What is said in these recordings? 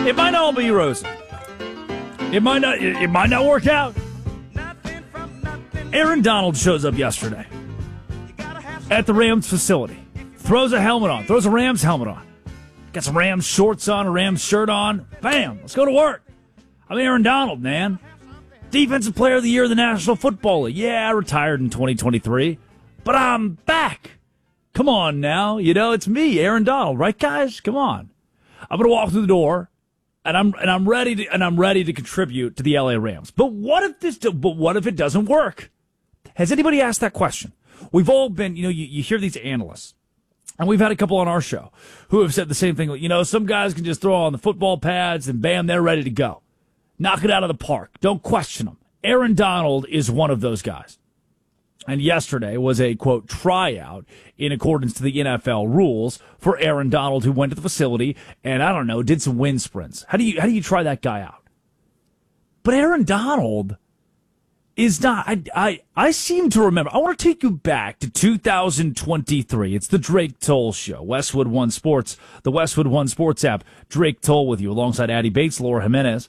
It might all be rosy. It might not work out. Aaron Donald shows up yesterday at the Rams facility. Throws a helmet on. Throws a Rams helmet on. Got some Rams shorts on, a Rams shirt on. Bam, let's go to work. I'm Aaron Donald, man. Defensive Player of the Year of the National Football League. Yeah, I retired in 2023, but I'm back. Come on now. You know, it's me, Aaron Donald, right, guys? Come on. I'm going to walk through the door, and I'm ready to contribute to the LA Rams. But what if it doesn't work? Has anybody asked that question? We've all been, you hear these analysts, and we've had a couple on our show who have said the same thing. Some guys can just throw on the football pads and bam, they're ready to go. Knock it out of the park. Don't question them. Aaron Donald is one of those guys. And yesterday was a, quote, tryout in accordance to the NFL rules for Aaron Donald, who went to the facility and, I don't know, did some wind sprints. How do you try that guy out? But Aaron Donald is not, I seem to remember, I want to take you back to 2023. It's the Drake Toll Show, Westwood One Sports, the Westwood One Sports app. Drake Toll with you alongside Addie Bates, Laura Jimenez.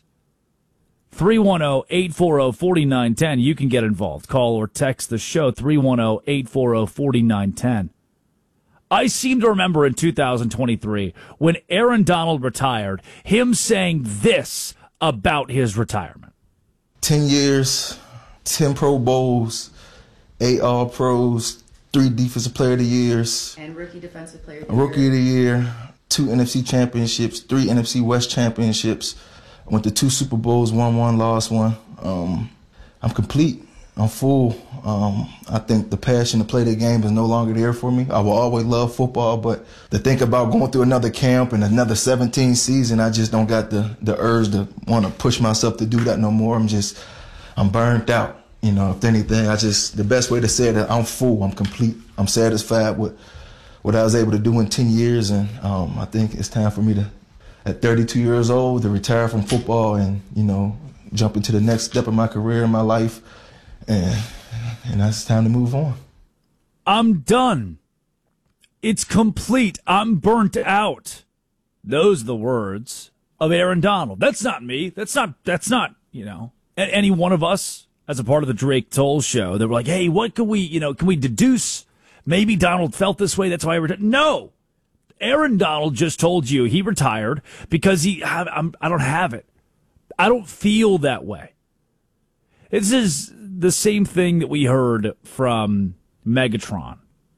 310-840-4910. You can get involved. Call or text the show, 310-840-4910. I seem to remember in 2023, when Aaron Donald retired, him saying this about his retirement. 10 years, 10 Pro Bowls, 8 All-Pros, 3 Defensive Player of the Years. And Rookie Defensive Player of the Year. Rookie of the Year, 2 NFC Championships, 3 NFC West Championships. I went to 2 Super Bowls, won one, lost one. I'm complete. I'm full. I think the passion to play the game is no longer there for me. I will always love football, but to think about going through another camp and another 17 season, I just don't got the urge to want to push myself to do that no more. I'm burnt out. If anything, the best way to say it is I'm full. I'm complete. I'm satisfied with what I was able to do in 10 years, and I think it's time for me to, at 32 years old, to retire from football and, jump into the next step of my career in my life. And that's time to move on. I'm done. It's complete. I'm burnt out. Those are the words of Aaron Donald. That's not me. That's not, any one of us as a part of the Drake Toll Show that were like, hey, what can we deduce? Maybe Donald felt this way. That's why I retired. No. Aaron Donald just told you he retired because I don't have it. I don't feel that way. This is the same thing that we heard from Megatron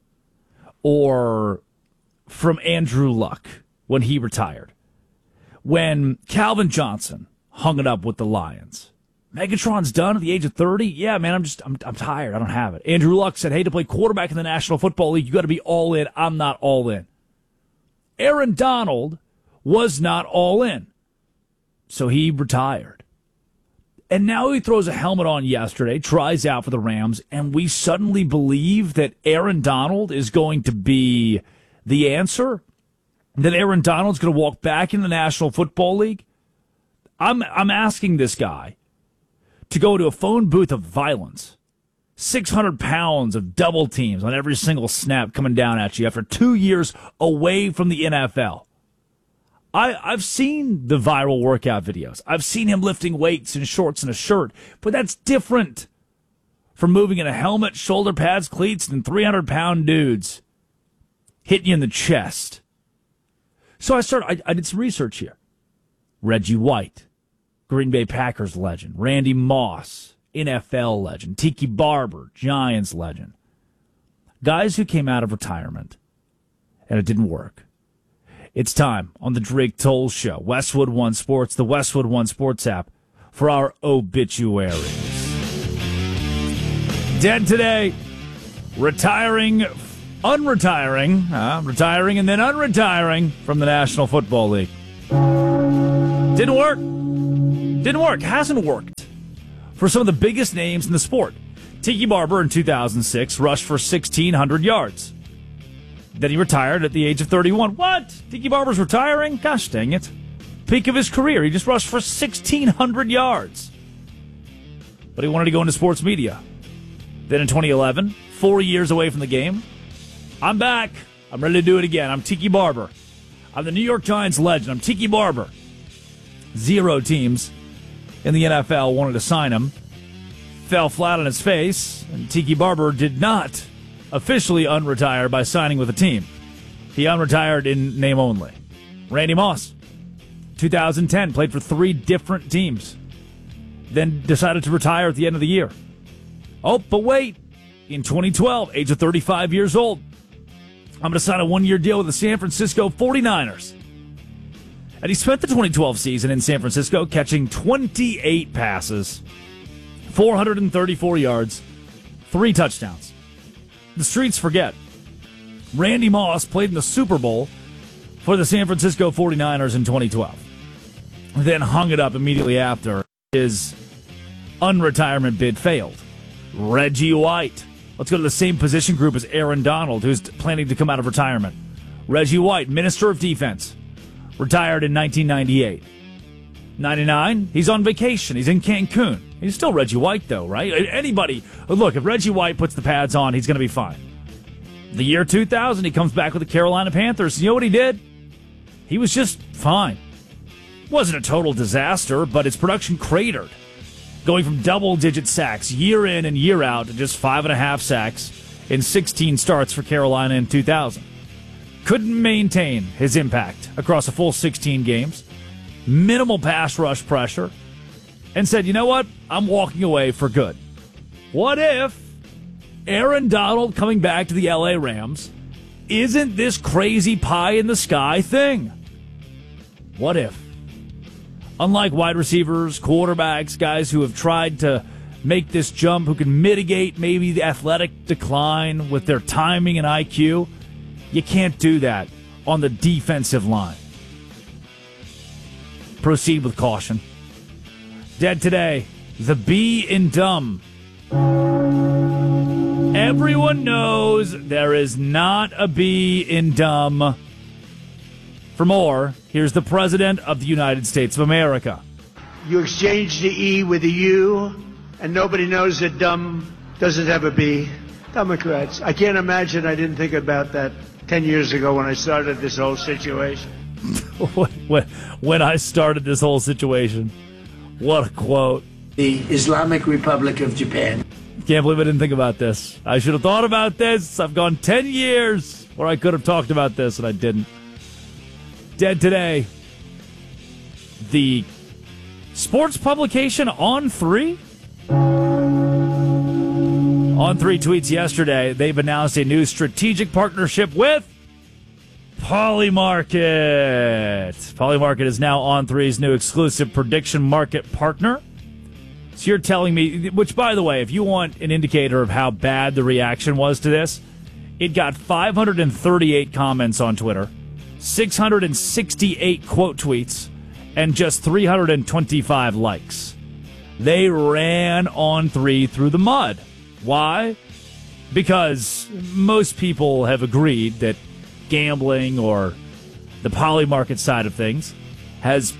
or from Andrew Luck when he retired. When Calvin Johnson hung it up with the Lions. Megatron's done at the age of 30. Yeah, man, I'm tired. I don't have it. Andrew Luck said, hey, to play quarterback in the National Football League, you got to be all in. I'm not all in. Aaron Donald was not all in, so he retired. And now he throws a helmet on yesterday, tries out for the Rams, and we suddenly believe that Aaron Donald is going to be the answer? That Aaron Donald's going to walk back in the National Football League? I'm asking this guy to go to a phone booth of violence. 600 pounds of double teams on every single snap coming down at you after 2 years away from the NFL. I've seen the viral workout videos. I've seen him lifting weights in shorts and a shirt, but that's different from moving in a helmet, shoulder pads, cleats, and 300-pound dudes hitting you in the chest. So I did some research here. Reggie White, Green Bay Packers legend, Randy Moss, NFL legend, Tiki Barber, Giants legend. Guys who came out of retirement, and it didn't work. It's time on the Drake Toll Show, Westwood One Sports, the Westwood One Sports app, for our obituaries. Dead today, retiring, unretiring, retiring and then unretiring from the National Football League. Didn't work. Didn't work. Hasn't worked for some of the biggest names in the sport. Tiki Barber in 2006 rushed for 1,600 yards. Then he retired at the age of 31. What? Tiki Barber's retiring? Gosh dang it. Peak of his career. He just rushed for 1,600 yards. But he wanted to go into sports media. Then in 2011, 4 years away from the game, I'm back. I'm ready to do it again. I'm Tiki Barber. I'm the New York Giants legend. I'm Tiki Barber. 0 teams in the NFL wanted to sign him. Fell flat on his face, and Tiki Barber did not officially unretire by signing with a team. He unretired in name only. Randy Moss, 2010, played for 3 different teams, then decided to retire at the end of the year. Oh, but wait. In 2012, age of 35 years old, I'm going to sign a 1-year deal with the San Francisco 49ers. And he spent the 2012 season in San Francisco catching 28 passes, 434 yards, 3 touchdowns. The streets forget. Randy Moss played in the Super Bowl for the San Francisco 49ers in 2012. Then hung it up immediately after his unretirement bid failed. Reggie White. Let's go to the same position group as Aaron Donald, who's planning to come out of retirement. Reggie White, Minister of Defense, retired in 1998. 99, he's on vacation. He's in Cancun. He's still Reggie White, though, right? Anybody, look, if Reggie White puts the pads on, he's going to be fine. The year 2000, he comes back with the Carolina Panthers. You know what he did? He was just fine. Wasn't a total disaster, but his production cratered, going from double-digit sacks year in and year out to just 5.5 sacks in 16 starts for Carolina in 2000. Couldn't maintain his impact across a full 16 games. Minimal pass rush pressure. And said, you know what? I'm walking away for good. What if Aaron Donald coming back to the LA Rams isn't this crazy pie-in-the-sky thing? What if? Unlike wide receivers, quarterbacks, guys who have tried to make this jump, who can mitigate maybe the athletic decline with their timing and IQ, you can't do that on the defensive line. Proceed with caution. Dead today, the bee in dumb. Everyone knows there is not a bee in dumb. For more, here's the President of the United States of America. You exchange the E with a U, and nobody knows that dumb doesn't have a B. Democrats. I can't imagine I didn't think about that 10 years ago when I started this whole situation. When I started this whole situation. What a quote. The Islamic Republic of Japan. Can't believe I didn't think about this. I should have thought about this. I've gone 10 years where I could have talked about this, and I didn't. Dead today, the sports publication On3? On3 tweets yesterday, they've announced a new strategic partnership with Polymarket. Polymarket is now On3's new exclusive prediction market partner. So you're telling me, which, by the way, if you want an indicator of how bad the reaction was to this, it got 538 comments on Twitter, 668 quote tweets, and just 325 likes. They ran On3 through the mud. Why? Because most people have agreed that gambling or the Polymarket side of things has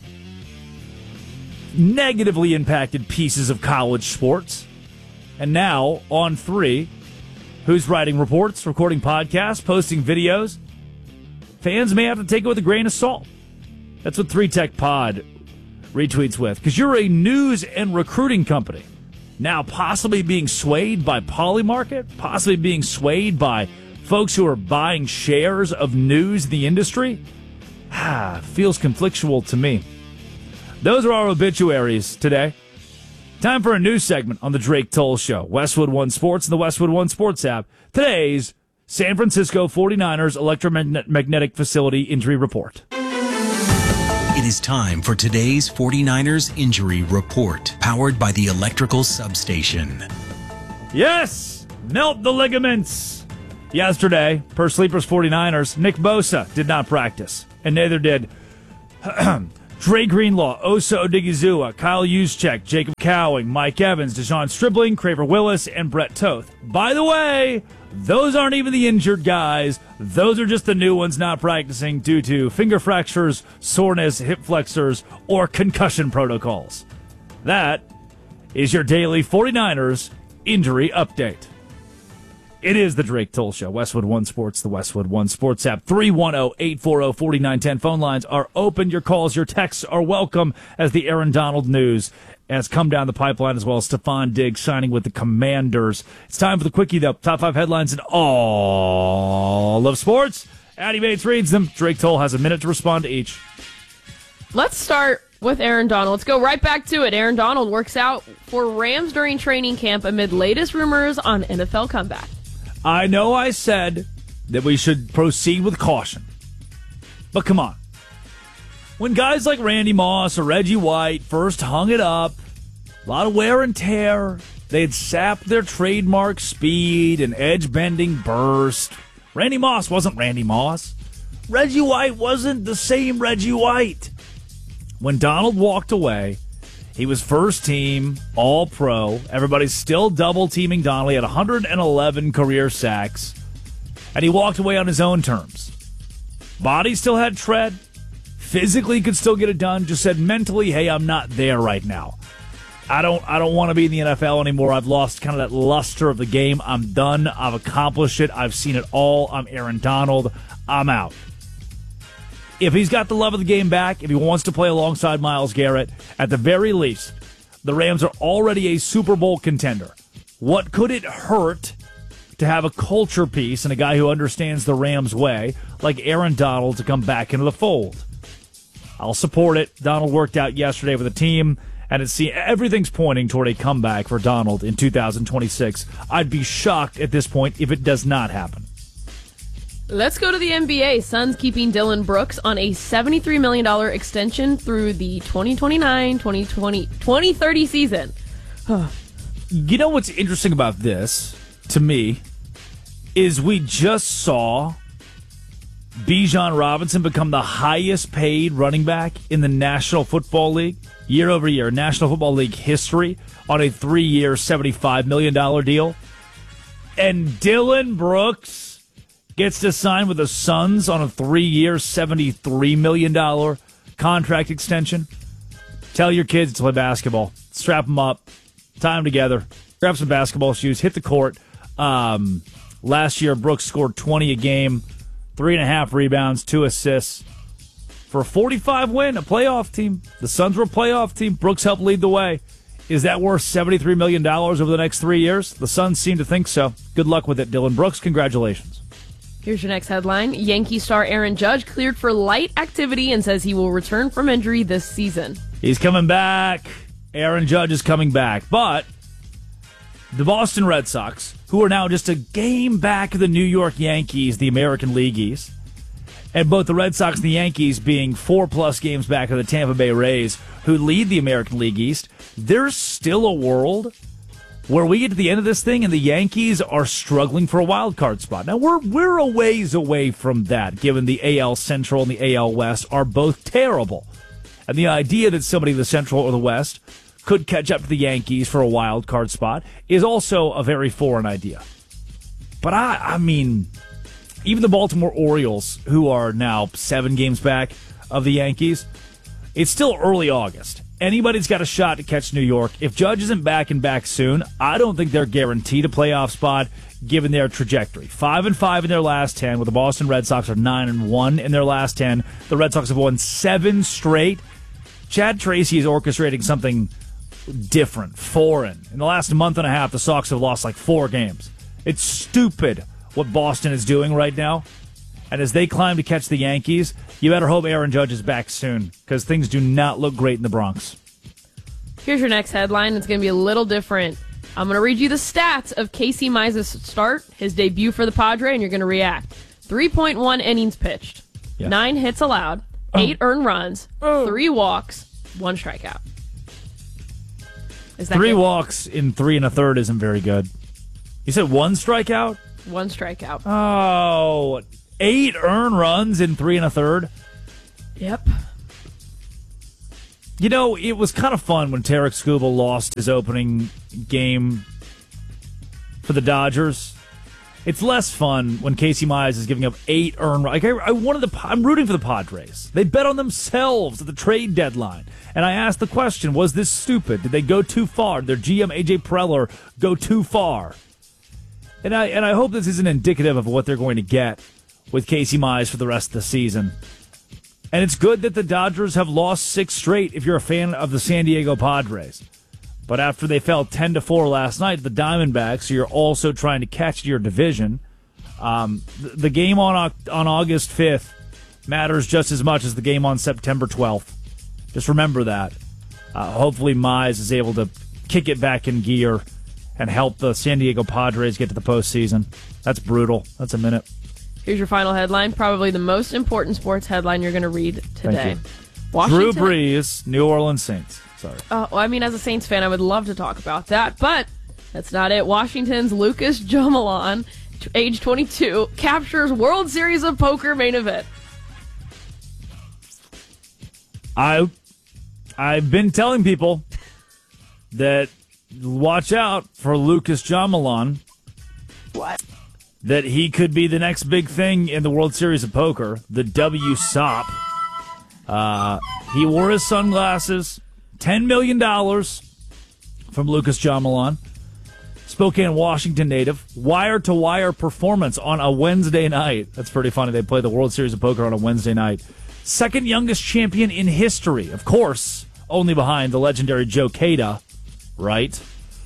negatively impacted pieces of college sports. And now, On3, who's writing reports, recording podcasts, posting videos, fans may have to take it with a grain of salt. That's what 3Tech Pod retweets with. Because you're a news and recruiting company. Now possibly being swayed by Polymarket, possibly being swayed by folks who are buying shares of news in the industry. Feels conflictual to me. Those are our obituaries today. Time for a news segment on the Drake Toll Show. Westwood One Sports and the Westwood One Sports app. Today's San Francisco 49ers electromagnetic facility injury report. It is time for today's 49ers injury report, powered by the electrical substation. Yes! Melt the ligaments! Yesterday, per Sleepers 49ers, Nick Bosa did not practice, and neither did Dre Greenlaw, Osa Odigizua, Kyle Juszczyk, Jacob Cowing, Mike Evans, Deshaun Stribling, Craver Willis, and Brett Toth. By the way, those aren't even the injured guys. Those are just the new ones not practicing due to finger fractures, soreness, hip flexors, or concussion protocols. That is your daily 49ers injury update. It is the Drake Toll Show. Westwood One Sports, the Westwood One Sports app. 310-840-4910. Phone lines are open. Your calls, your texts are welcome as the Aaron Donald news has come down the pipeline, as well as Stephon Diggs signing with the Commanders. It's time for the Quickie, though. Top 5 headlines in all of sports. Addie Bates reads them. Drake Toll has a minute to respond to each. Let's start with Aaron Donald. Let's go right back to it. Aaron Donald works out for Rams during training camp amid latest rumors on NFL comeback. I know I said that we should proceed with caution, but come on. When guys like Randy Moss or Reggie White first hung it up, a lot of wear and tear, they had sapped their trademark speed and edge-bending burst. Randy Moss wasn't Randy Moss. Reggie White wasn't the same Reggie White. When Donald walked away, he was first team, all pro. Everybody's still double teaming Donald. He had 111 career sacks, and he walked away on his own terms. Body still had tread. Physically could still get it done. Just said mentally, hey, I'm not there right now. I don't want to be in the NFL anymore. I've lost kind of that luster of the game. I'm done. I've accomplished it. I've seen it all. I'm Aaron Donald. I'm out. If he's got the love of the game back, if he wants to play alongside Myles Garrett, at the very least, the Rams are already a Super Bowl contender. What could it hurt to have a culture piece and a guy who understands the Rams way, like Aaron Donald, to come back into the fold? I'll support it. Donald worked out yesterday with the team, and everything's pointing toward a comeback for Donald in 2026. I'd be shocked at this point if it does not happen. Let's go to the NBA. Suns keeping Dylan Brooks on a $73 million extension through the 2029-2030 season. You know what's interesting about this, to me, is we just saw Bijan Robinson become the highest paid running back in the National Football League year over year, National Football League history, on a 3-year, $75 million deal. And Dylan Brooks gets to sign with the Suns on a 3-year, $73 million contract extension. Tell your kids to play basketball. Strap them up. Tie them together. Grab some basketball shoes. Hit the court. Last year, Brooks scored 20 a game, 3.5 rebounds, 2 assists. For a 45 win, a playoff team. The Suns were a playoff team. Brooks helped lead the way. Is that worth $73 million over the next 3 years? The Suns seem to think so. Good luck with it, Dylan Brooks. Congratulations. Here's your next headline. Yankee star Aaron Judge cleared for light activity and says he will return from injury this season. He's coming back. Aaron Judge is coming back. But the Boston Red Sox, who are now just a game back of the New York Yankees, the American League East, and both the Red Sox and the Yankees being 4+ games back of the Tampa Bay Rays, who lead the American League East, there's still a world where we get to the end of this thing and the Yankees are struggling for a wild card spot. Now, we're a ways away from that, given the AL Central and the AL West are both terrible. And the idea that somebody in the Central or the West could catch up to the Yankees for a wild card spot is also a very foreign idea. But I mean, even the Baltimore Orioles, who are now 7 games back of the Yankees, it's still early August. Anybody's got a shot to catch New York. If Judge isn't back and back soon, I don't think they're guaranteed a playoff spot given their trajectory. 5-5 in their last 10, where the Boston Red Sox are 9-1 in their last 10. The Red Sox have won 7 straight. Chad Tracy is orchestrating something different, foreign. In the last month and a half, the Sox have lost like 4 games. It's stupid what Boston is doing right now. And as they climb to catch the Yankees, you better hope Aaron Judge is back soon, because things do not look great in the Bronx. Here's your next headline. It's going to be a little different. I'm going to read you the stats of Casey Mize's start, his debut for the Padre, and you're going to react. 3.1 innings pitched, 9 hits allowed, 8 earned runs, 3 walks, 1 strikeout. Is that 3 good? walks in 3 1/3 isn't very good. You said 1 strikeout? 1 strikeout. Oh, 8 earned runs in 3 1/3. Yep. You know, it was kind of fun when Tarek Skubal lost his opening game for the Dodgers. It's less fun when Casey Mize is giving up 8 earned runs. I'm rooting for the Padres. They bet on themselves at the trade deadline. And I asked the question, was this stupid? Did they go too far? Did their GM, A.J. Preller, go too far? And I hope this isn't indicative of what they're going to get with Casey Mize for the rest of the season. And it's good that the Dodgers have lost 6 straight if you're a fan of the San Diego Padres. But after they fell 10-4 last night, the Diamondbacks, so you're also trying to catch your division. The game on August 5th matters just as much as the game on September 12th. Just remember that. Hopefully Mize is able to kick it back in gear and help the San Diego Padres get to the postseason. That's brutal. That's a minute. Here's your final headline, probably the most important sports headline you're going to read today. Drew Brees, New Orleans Saints. Sorry. Well, I mean, as a Saints fan, I would love to talk about that, but that's not it. Washington's Lucas Jomalon, age 22, captures World Series of Poker main event. I've been telling people that watch out for Lucas Jomalon. What? That he could be the next big thing in the World Series of Poker, the WSOP. He wore his sunglasses. $10 million from Lucas Jomalon. Spokane, Washington native. Wire-to-wire performance on a Wednesday night. That's pretty funny. They play the World Series of Poker on a Wednesday night. Second youngest champion in history. Of course, only behind the legendary Joe Cada, right?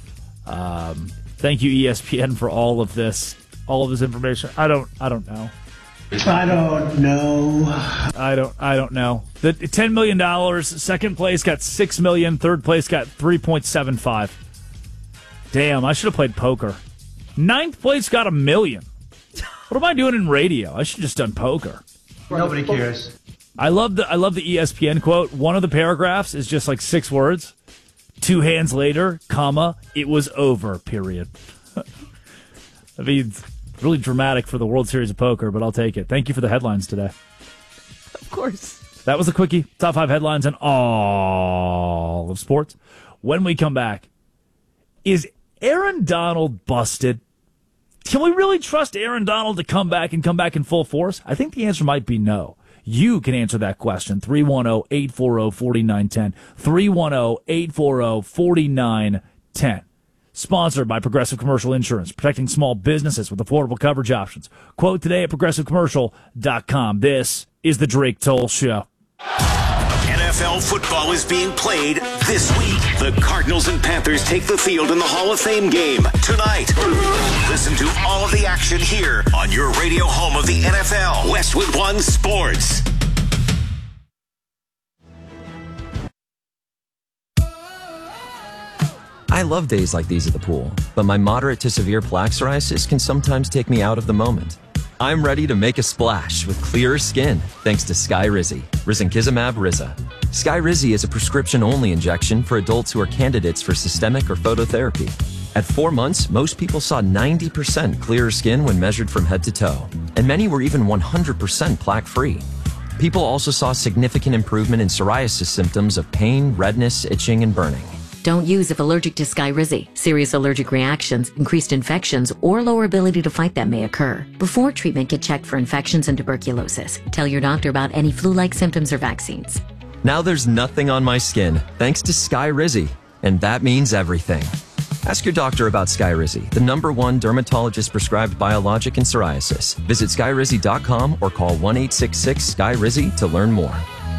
Thank you, ESPN, for all of this information. I don't know. I don't know. I don't know. The $10 million, second place got $6 million, third place got 3.75. Damn, I should have played poker. Ninth place got $1 million. What am I doing in radio? I should have just done poker. Nobody cares. I love the ESPN quote. One of the paragraphs is just like 6 words. 2 hands later, comma, it was over, period. I mean, really dramatic for the World Series of Poker, but I'll take it. Thank you for the headlines today. Of course. That was a quickie. Top 5 headlines in all of sports. When we come back, is Aaron Donald busted? Can we really trust Aaron Donald to come back in full force? I think the answer might be no. You can answer that question. 310-840-4910. 310-840-4910. Sponsored by Progressive Commercial Insurance, protecting small businesses with affordable coverage options. Quote today at progressivecommercial.com. This is the Drake Toll Show. NFL football is being played this week. The Cardinals and Panthers take the field in the Hall of Fame game tonight. Listen to all of the action here on your radio home of the NFL, Westwood One Sports. I love days like these at the pool, but my moderate to severe plaque psoriasis can sometimes take me out of the moment. I'm ready to make a splash with clearer skin thanks to Skyrizi, risankizumab Riza. Skyrizi is a prescription-only injection for adults who are candidates for systemic or phototherapy. At 4 months, most people saw 90% clearer skin when measured from head to toe, and many were even 100% plaque-free. People also saw significant improvement in psoriasis symptoms of pain, redness, itching, and burning. Don't use if allergic to Skyrizi. Serious allergic reactions, increased infections, or lower ability to fight them may occur. Before treatment, get checked for infections and tuberculosis. Tell your doctor about any flu-like symptoms or vaccines. Now there's nothing on my skin thanks to Skyrizi, and that means everything. Ask your doctor about Skyrizi, the #1 dermatologist-prescribed biologic in psoriasis. Visit Skyrizi.com or call 1-866-SKY-RIZZI to learn more.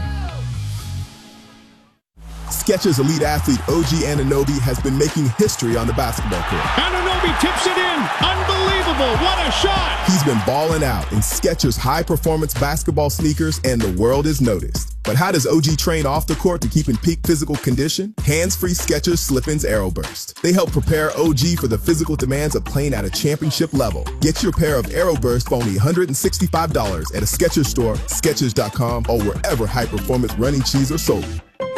Skechers elite athlete OG Anunoby has been making history on the basketball court. Anunoby tips it in. Unbelievable. What a shot. He's been balling out in Skechers high-performance basketball sneakers, and the world has noticed. But how does OG train off the court to keep in peak physical condition? Hands-free Skechers Slip-ins Aeroburst. They help prepare OG for the physical demands of playing at a championship level. Get your pair of Aeroburst for only $165 at a Skechers store, Skechers.com, or wherever high-performance running shoes are sold.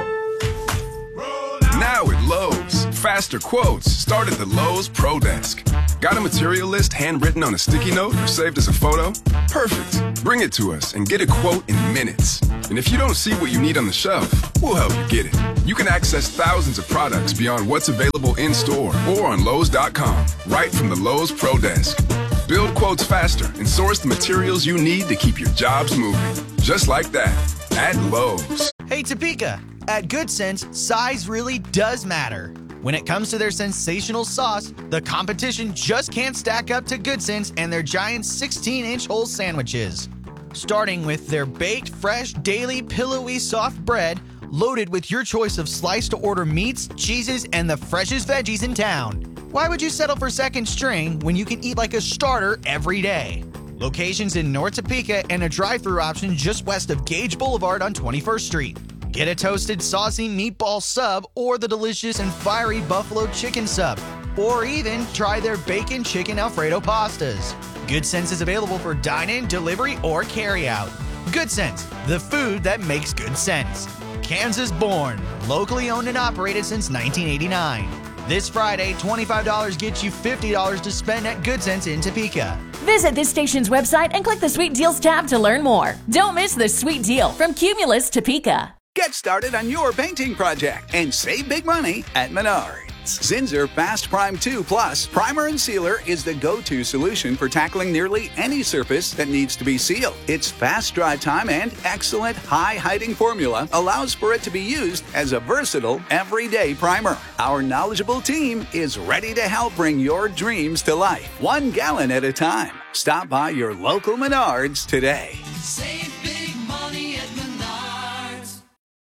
Now at Lowe's, faster quotes start at the Lowe's Pro Desk. Got a material list handwritten on a sticky note or saved as a photo? Perfect. Bring it to us and get a quote in minutes. And if you don't see what you need on the shelf, we'll help you get it. You can access thousands of products beyond what's available in store or on Lowe's.com, right from the Lowe's Pro Desk. Build quotes faster and source the materials you need to keep your jobs moving. Just like that, at Lowe's. Hey, Topeka. At Good Sense, size really does matter. When it comes to their sensational sauce, the competition just can't stack up to Good Sense and their giant 16-inch whole sandwiches. Starting with their baked, fresh, daily, pillowy, soft bread, loaded with your choice of sliced-to-order meats, cheeses, and the freshest veggies in town. Why would you settle for second string when you can eat like a starter every day? Locations in North Topeka and a drive-thru option just west of Gage Boulevard on 21st Street. Get a toasted, saucy meatball sub or the delicious and fiery buffalo chicken sub. Or even try their bacon chicken Alfredo pastas. Good Sense is available for dine-in, delivery, or carry-out. Good Sense, the food that makes good sense. Kansas born, locally owned and operated since 1989. This Friday, $25 gets you $50 to spend at Good Sense in Topeka. Visit this station's website and click the Sweet Deals tab to learn more. Don't miss the sweet deal from Cumulus Topeka. Get started on your painting project and save big money at Menards. Zinsser Fast Prime 2 Plus Primer and Sealer is the go-to solution for tackling nearly any surface that needs to be sealed. Its fast dry time and excellent high-hiding formula allows for it to be used as a versatile, everyday primer. Our knowledgeable team is ready to help bring your dreams to life, 1 gallon at a time. Stop by your local Menards today. Save big money at Menards.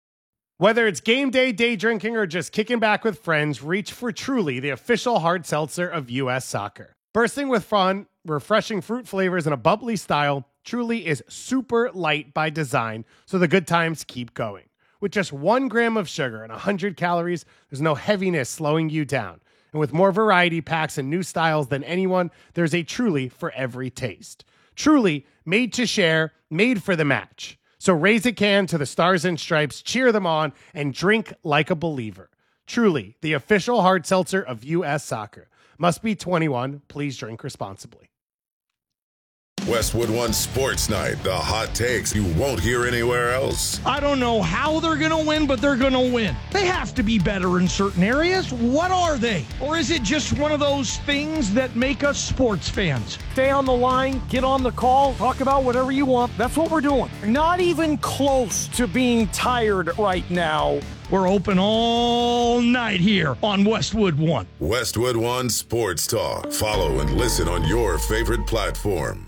Whether it's game day, day drinking, or just kicking back with friends, reach for Truly, the official hard seltzer of U.S. Soccer. Bursting with fun, refreshing fruit flavors, and a bubbly style, Truly is super light by design, so the good times keep going. With just 1 gram of sugar and 100 calories, there's no heaviness slowing you down. And with more variety packs and new styles than anyone, there's a Truly for every taste. Truly, made to share, made for the match. So raise a can to the Stars and Stripes, cheer them on, and drink like a believer. Truly, the official hard seltzer of U.S. Soccer. Must be 21. Please drink responsibly. Westwood One Sports Night. The hot takes you won't hear anywhere else. I don't know how they're going to win, but they're going to win. They have to be better in certain areas. What are they? Or is it just one of those things that make us sports fans? Stay on the line, get on the call, talk about whatever you want. That's what we're doing. Not even close to being tired right now. We're open all night here on Westwood One. Westwood One Sports Talk. Follow and listen on your favorite platform.